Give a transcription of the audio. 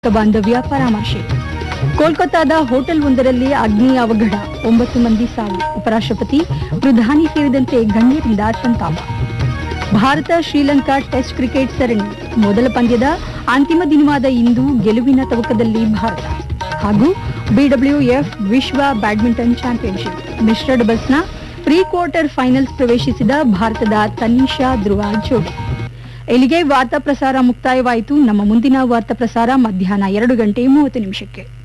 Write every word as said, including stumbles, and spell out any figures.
ಬಾಂಧವ್ಯ ಪರಾಮರ್ಶೆ. ಕೋಲ್ಕತ್ತಾದ ಹೋಟೆಲ್ ಒಂದರಲ್ಲಿ ಅಗ್ನಿ ಅವಘಡ, ಒಂಬತ್ತು ಮಂದಿ ಸಾವು, ಉಪರಾಷ್ಟ್ರಪತಿ ಪ್ರಧಾನಿ ಸೇರಿದಂತೆ ಗಣ್ಯರಿಂದ ಸಂತಾಪ. ಭಾರತ ಶ್ರೀಲಂಕಾ ಟೆಸ್ಟ್ ಕ್ರಿಕೆಟ್ ಸರಣಿ ಮೊದಲ ಪಂದ್ಯದ ಅಂತಿಮ ದಿನವಾದ ಇಂದು ಗೆಲುವಿನ ತವಕದಲ್ಲಿ ಭಾರತ. ಹಾಗೂ ಬಿಡಬ್ಲ್ಯೂಎಫ್ ವಿಶ್ವ ಬ್ಯಾಡ್ಮಿಂಟನ್ ಚಾಂಪಿಯನ್ಶಿಪ್ ಮಿಶ್ರ ಡಬಲ್ಸ್ನ ಪ್ರೀ ಕ್ವಾರ್ಟರ್ ಫೈನಲ್ಸ್ ಪ್ರವೇಶಿಸಿದ ಭಾರತದ ತನಿಷಾ ಧ್ರುವ ಜೋಡಿ. ಇಲ್ಲಿಗೆ ವಾರ್ತಾ ಪ್ರಸಾರ ಮುಕ್ತಾಯವಾಯಿತು. ನಮ್ಮ ಮುಂದಿನ ವಾರ್ತಾ ಪ್ರಸಾರ ಮಧ್ಯಾಹ್ನ ಎರಡು ಗಂಟೆ ಮೂವತ್ತು ನಿಮಿಷಕ್ಕೆ.